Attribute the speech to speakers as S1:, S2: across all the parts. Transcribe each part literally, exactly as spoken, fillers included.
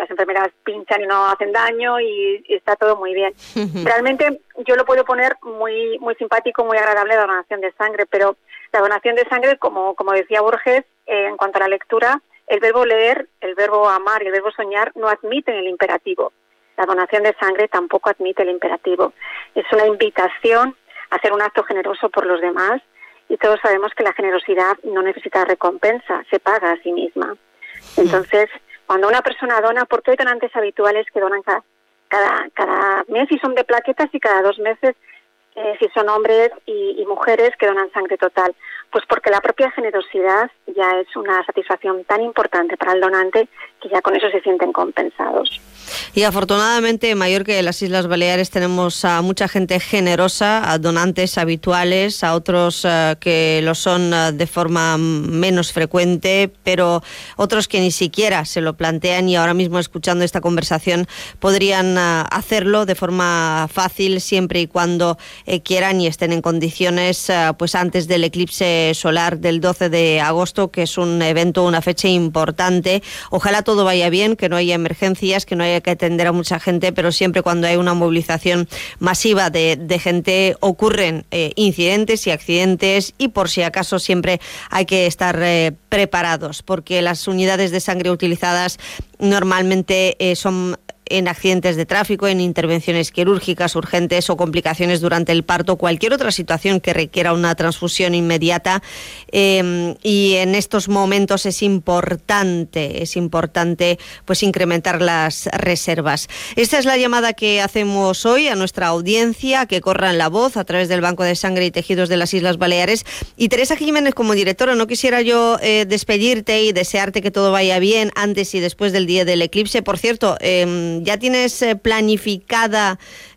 S1: las enfermeras pinchan y no hacen daño y, y está todo muy bien. Realmente yo lo puedo poner muy muy simpático, muy agradable la donación de sangre, pero la donación de sangre, como, como decía Borges, eh, en cuanto a la lectura, el verbo leer, el verbo amar y el verbo soñar no admiten el imperativo. La donación de sangre tampoco admite el imperativo. Es una invitación a hacer un acto generoso por los demás, y todos sabemos que la generosidad no necesita recompensa, se paga a sí misma. Entonces, cuando una persona dona, porque hay donantes habituales que donan cada, cada, cada mes y son de plaquetas, y cada dos meses eh, si son hombres y, y mujeres que donan sangre total? Pues porque la propia generosidad ya es una satisfacción tan importante para el donante que ya con eso se sienten compensados.
S2: Y afortunadamente en Mallorca y en las Islas Baleares tenemos a mucha gente generosa, a donantes habituales, a otros uh, que lo son uh, de forma menos frecuente, pero otros que ni siquiera se lo plantean y ahora mismo escuchando esta conversación podrían uh, hacerlo de forma fácil siempre y cuando eh, quieran y estén en condiciones uh, pues antes del eclipse solar del doce de agosto, que es un evento, una fecha importante. Ojalá todo vaya bien, que no haya emergencias, que no haya que atender a mucha gente, pero siempre cuando hay una movilización masiva de, de gente ocurren eh, incidentes y accidentes, y por si acaso siempre hay que estar eh, preparados, porque las unidades de sangre utilizadas normalmente eh, son en accidentes de tráfico, en intervenciones quirúrgicas urgentes o complicaciones durante el parto, cualquier otra situación que requiera una transfusión inmediata. Eh, y en estos momentos es importante, es importante pues incrementar las reservas. Esta es la llamada que hacemos hoy a nuestra audiencia, que corran la voz a través del Banco de Sangre y Tejidos de las Islas Baleares. Y Teresa Jiménez, como directora, no quisiera yo eh, despedirte y desearte que todo vaya bien antes y después del día del eclipse. Por cierto, eh, ¿ya tienes eh, planificada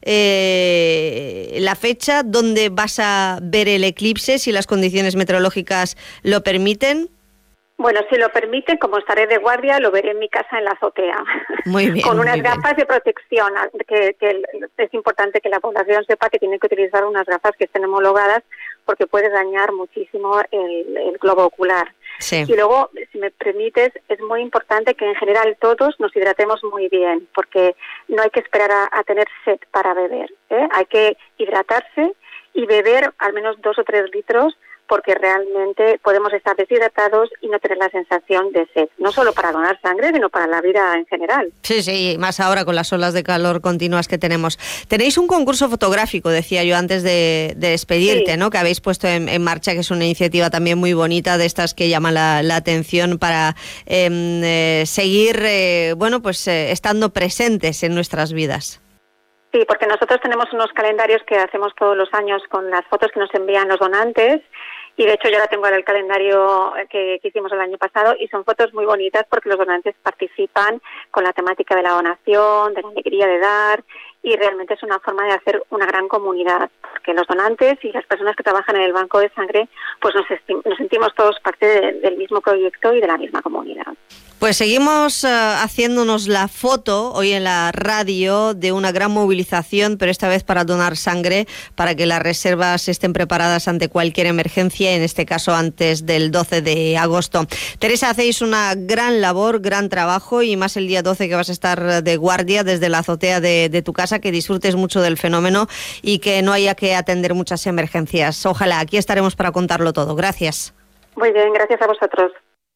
S2: eh, la fecha donde vas a ver el eclipse, si las condiciones meteorológicas lo permiten?
S1: Bueno, si lo permiten, como estaré de guardia, lo veré en mi casa en la azotea.
S2: Muy bien.
S1: Con unas
S2: muy
S1: gafas
S2: bien.
S1: de protección, que, que es importante que la población sepa que tiene que utilizar unas gafas que estén homologadas, porque puede dañar muchísimo el, el globo ocular.
S2: Sí.
S1: Y luego, si me permites, es muy importante que en general todos nos hidratemos muy bien, porque no hay que esperar a, a tener sed para beber, ¿eh? Hay que hidratarse y beber al menos dos o tres litros, porque realmente podemos estar deshidratados y no tener la sensación de sed, no solo para donar sangre, sino para la vida en general.
S2: Sí, sí, más ahora con las olas de calor continuas que tenemos. Tenéis un concurso fotográfico, decía yo antes de, de despedirte, sí, ¿no? Que habéis puesto en, en marcha, que es una iniciativa también muy bonita, de estas que llaman la, la atención para eh, eh, seguir, eh, bueno, pues eh, estando presentes en nuestras vidas.
S1: Sí, porque nosotros tenemos unos calendarios que hacemos todos los años con las fotos que nos envían los donantes. Y de hecho yo ahora tengo el calendario que, que hicimos el año pasado, y son fotos muy bonitas porque los donantes participan con la temática de la donación, de la alegría de dar, y realmente es una forma de hacer una gran comunidad, porque los donantes y las personas que trabajan en el banco de sangre pues nos, esti- nos sentimos todos parte de, del mismo proyecto y de la misma comunidad.
S2: Pues seguimos uh, haciéndonos la foto hoy en la radio de una gran movilización, pero esta vez para donar sangre, para que las reservas estén preparadas ante cualquier emergencia, en este caso antes del doce de agosto. Teresa, hacéis una gran labor, gran trabajo, y más el día doce, que vas a estar de guardia desde la azotea de, de tu casa. Que disfrutes mucho del fenómeno y que no haya que atender muchas emergencias. Ojalá, aquí estaremos para contarlo todo. Gracias.
S1: Muy bien, gracias a vosotros.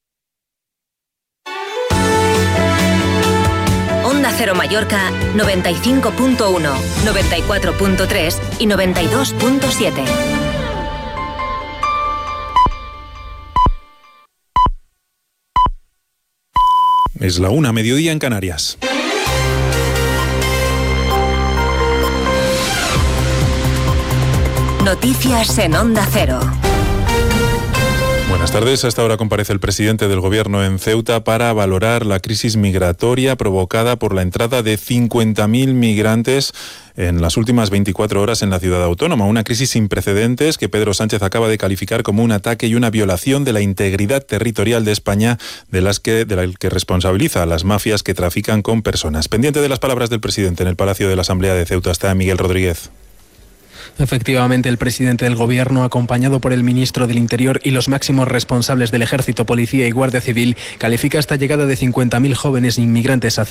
S3: Onda Cero Mallorca, noventa y cinco punto uno, noventa y cuatro punto tres y noventa y dos punto siete.
S4: Es la una, mediodía en Canarias.
S3: Noticias en Onda Cero.
S4: Buenas tardes. Hasta ahora comparece el presidente del Gobierno en Ceuta para valorar la crisis migratoria provocada por la entrada de cincuenta mil migrantes en las últimas veinticuatro horas en la ciudad autónoma. Una crisis sin precedentes que Pedro Sánchez acaba de calificar como un ataque y una violación de la integridad territorial de España, de las que, de la que responsabiliza a las mafias que trafican con personas. Pendiente de las palabras del presidente en el Palacio de la Asamblea de Ceuta está Miguel Rodríguez.
S5: Efectivamente, el presidente del Gobierno, acompañado por el ministro del Interior y los máximos responsables del Ejército, Policía y Guardia Civil, califica esta llegada de cincuenta mil jóvenes inmigrantes a